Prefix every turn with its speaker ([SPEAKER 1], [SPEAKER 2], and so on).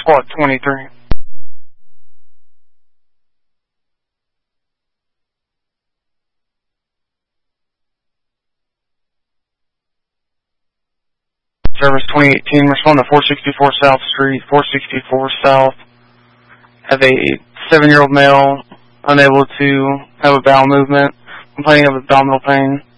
[SPEAKER 1] Quad 23. Service 2018, respond to 464 South Street, 464 South. Have a 7-year-old male unable to have a bowel movement, complaining of abdominal pain.